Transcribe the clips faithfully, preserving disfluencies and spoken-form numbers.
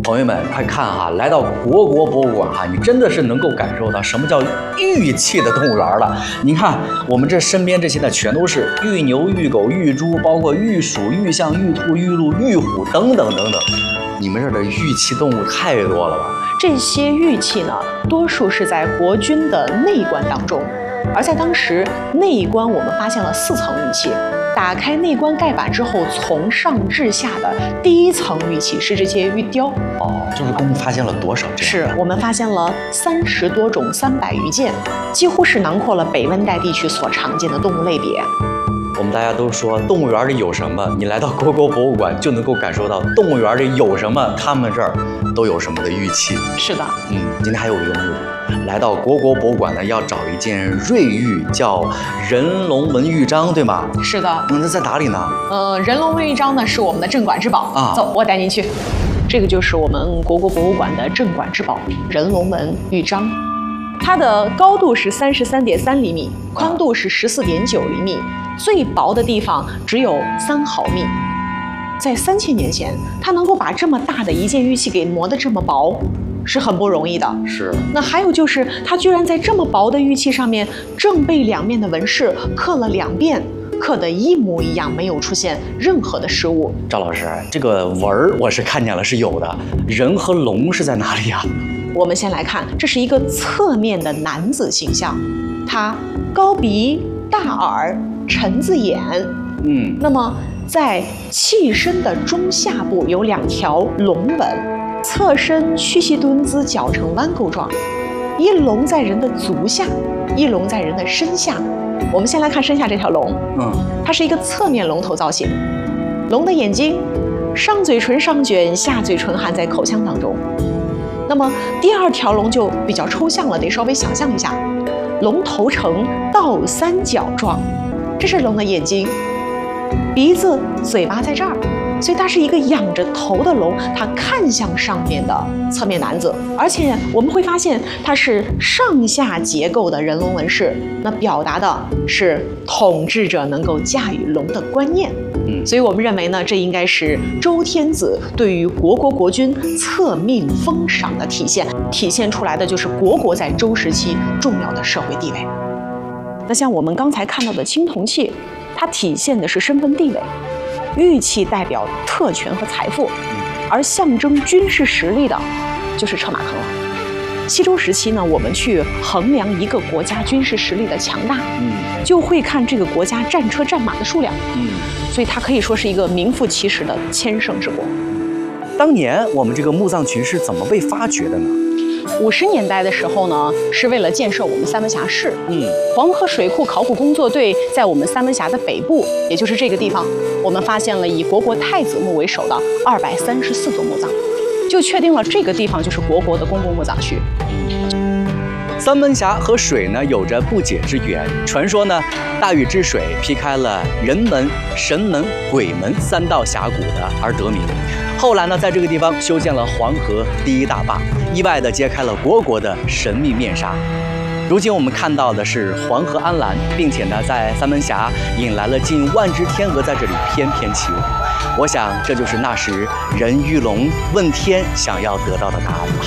朋友们，快看哈，来到国国博物馆哈，你真的是能够感受到什么叫玉器的动物园了。你看我们这身边这些呢，全都是玉牛、玉狗、玉猪，包括玉鼠、玉象、玉兔、玉鹿、玉虎等等等等。你们这儿的玉器动物太多了吧？ 这些玉器呢，多数是在国君的内棺当中，而在当时内棺我们发现了四层玉器。打开内棺盖板之后，从上至下的第一层玉器是这些玉雕。 哦，就是共发现了多少这样？ 是我们发现了三十多种三百余件，几乎是囊括了北温带地区所常见的动物类别。 我们大家都说动物园里有什么，你来到国国博物馆就能够感受到动物园里有什么，他们这儿都有什么的玉器。 是的， 嗯，今天还有一个目的，来到国国博物馆呢，要找一件瑞玉，叫人龙纹玉章，对吗？ 是的。 嗯，那在哪里呢？ 呃，人龙纹玉章呢是我们的镇馆之宝啊， 走，我带您去。这个就是我们国国博物馆的镇馆之宝人龙纹玉章。它的高度是三十三点三厘米，宽度是十四点九厘米，最薄的地方只有三毫米。在三千年前，它能够把这么大的一件玉器给磨得这么薄，是很不容易的。 是。 那还有就是，它居然在这么薄的玉器上面，正背两面的纹饰刻了两遍，刻得一模一样，没有出现任何的失误。 赵老师，这个纹儿我是看见了，是有的。人和龙是在哪里啊？ 我们先来看，这是一个侧面的男子形象，他高鼻、大耳、沉字眼。 嗯， 那么在器身的中下部有两条龙纹，侧身屈膝蹲姿，脚呈弯钩状，一龙在人的足下，一龙在人的身下。我们先来看身下这条龙， 嗯， 它是一个侧面龙头造型，龙的眼睛，上嘴唇上卷，下嘴唇含在口腔当中。那么第二条龙就比较抽象了，得稍微想象一下，龙头呈倒三角状，这是龙的眼睛，鼻子、嘴巴在这儿，所以它是一个仰着头的龙，它看向上面的侧面男子，而且我们会发现它是上下结构的人龙纹饰，那表达的是统治者能够驾驭龙的观念。嗯，所以我们认为呢，这应该是周天子对于国国国君册命封赏的体现，体现出来的就是国国在周时期重要的社会地位。那像我们刚才看到的青铜器，它体现的是身份地位，玉器代表特权和财富，而象征军事实力的就是车马坑了。西周时期呢，我们去衡量一个国家军事实力的强大，嗯，就会看这个国家战车战马的数量，嗯，所以它可以说是一个名副其实的千乘之国。 当年我们这个墓葬群是怎么被发掘的呢？ 五十年代的时候呢，是为了建设我们三门峡市，嗯，黄河水库考古工作队在我们三门峡的北部，也就是这个地方，我们发现了以国国太子墓为首的二百三十四座墓葬，就确定了这个地方就是国国的公共墓葬区。 三门峡和水呢有着不解之缘，传说呢，大禹治水劈开了人门、神门、鬼门三道峡谷的而得名。后来呢，在这个地方修建了黄河第一大坝，意外地揭开了国国的神秘面纱。如今我们看到的是黄河安澜，并且呢，在三门峡引来了近万只天鹅在这里翩翩起舞。我想，这就是那时人与龙问天想要得到的答案吧。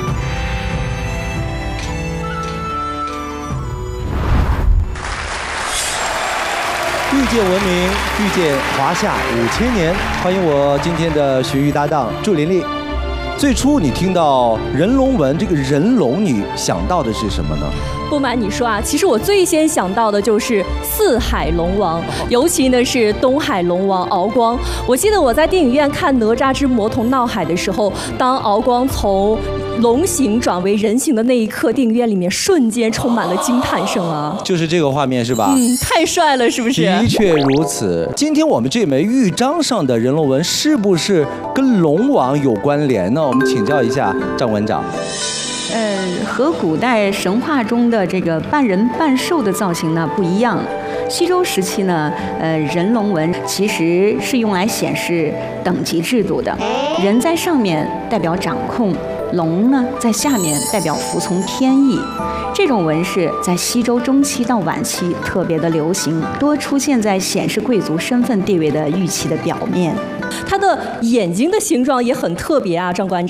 遇见文明，遇见华夏五千年。欢迎我今天的学艺搭档祝琳琳。最初你听到人龙纹这个人龙，你想到的是什么呢？ 不瞒你说啊，其实我最先想到的就是四海龙王，尤其呢是东海龙王敖光。我记得我在电影院看《哪吒之魔童闹海》的时候，当敖光从龙形转为人形的那一刻，电影院里面瞬间充满了惊叹声啊！ 就是这个画面是吧？ 嗯，太帅了，是不是？ 的确如此。今天我们这枚玉章上的人龙纹是不是跟龙王有关联呢？我们请教一下张馆长。 呃，和古代神话中的这个半人半兽的造型呢不一样。西周时期呢，呃，人龙纹其实是用来显示等级制度的，人在上面代表掌控，龙呢在下面代表服从天意。这种纹饰在西周中期到晚期特别的流行，多出现在显示贵族身份地位的玉器的表面。 它的眼睛的形状也很特别啊，张馆长。